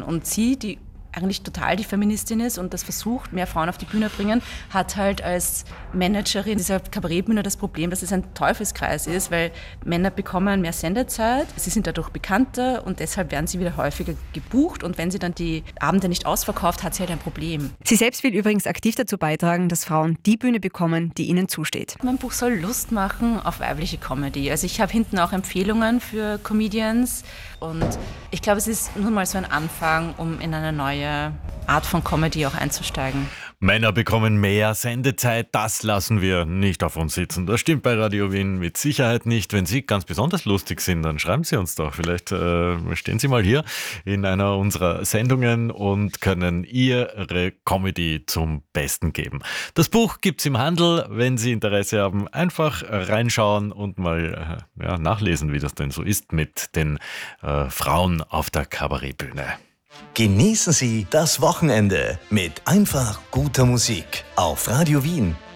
Und sie, die eigentlich total die Feministin ist und das versucht, mehr Frauen auf die Bühne bringen, hat halt als Managerin dieser Kabarettbühne das Problem, dass es ein Teufelskreis ist, weil Männer bekommen mehr Sendezeit, sie sind dadurch bekannter und deshalb werden sie wieder häufiger gebucht und wenn sie dann die Abende nicht ausverkauft, hat sie halt ein Problem. Sie selbst will übrigens aktiv dazu beitragen, dass Frauen die Bühne bekommen, die ihnen zusteht. Mein Buch soll Lust machen auf weibliche Comedy. Also ich habe hinten auch Empfehlungen für Comedians und ich glaube, es ist nur mal so ein Anfang, um in eine neue Art von Comedy auch einzusteigen. Männer bekommen mehr Sendezeit, das lassen wir nicht auf uns sitzen. Das stimmt bei Radio Wien mit Sicherheit nicht. Wenn Sie ganz besonders lustig sind, dann schreiben Sie uns doch. Vielleicht stehen Sie mal hier in einer unserer Sendungen und können Ihre Comedy zum Besten geben. Das Buch gibt's im Handel. Wenn Sie Interesse haben, einfach reinschauen und mal nachlesen, wie das denn so ist mit den Frauen auf der Kabarettbühne. Genießen Sie das Wochenende mit einfach guter Musik auf Radio Wien.